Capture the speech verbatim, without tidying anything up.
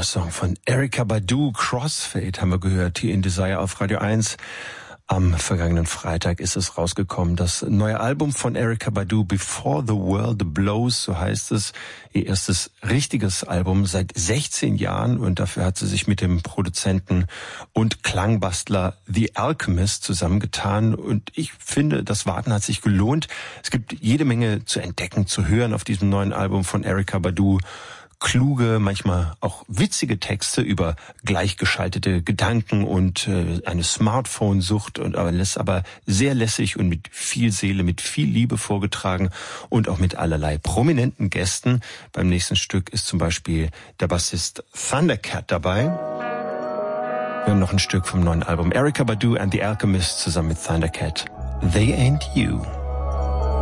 Song von Erykah Badu, Crossfade, haben wir gehört, hier in Desire auf Radio eins. Am vergangenen Freitag ist es rausgekommen, das neue Album von Erykah Badu, Before the World Blows, so heißt es. Ihr erstes richtiges Album seit sechzehn Jahren und dafür hat sie sich mit dem Produzenten und Klangbastler The Alchemist zusammengetan und ich finde, das Warten hat sich gelohnt. Es gibt jede Menge zu entdecken, zu hören auf diesem neuen Album von Erykah Badu. Kluge, manchmal auch witzige Texte über gleichgeschaltete Gedanken und äh, eine Smartphone-Sucht und aber lässt aber sehr lässig und mit viel Seele, mit viel Liebe vorgetragen und auch mit allerlei prominenten Gästen. Beim nächsten Stück ist zum Beispiel der Bassist Thundercat dabei. Wir haben noch ein Stück vom neuen Album Erykah Badu and the Alchemist zusammen mit Thundercat. They Ain't You.